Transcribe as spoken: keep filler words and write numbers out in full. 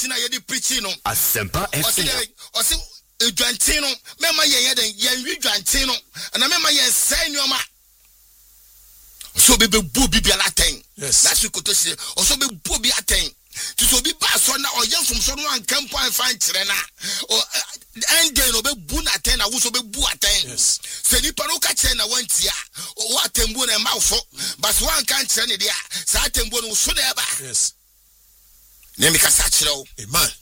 message na yedi preaching no. Asempa F M. Osi edwantin no mema yen yen yen wi dwantin no na mema yen sai nyoma. So be be bu bibia latin. Yes. That's what to say. Also be bu bi aten. To so be pass on na or yen from so no an camp and find trena. Or end day no be bu na ten na wo so be bu aten. Yes. Se ni pa no ka che na wantia. O atembu na mawfo. But one kan tre ne dia. Sa atembu no so na ba. Yes. Nemi ka sa kire o. Amen.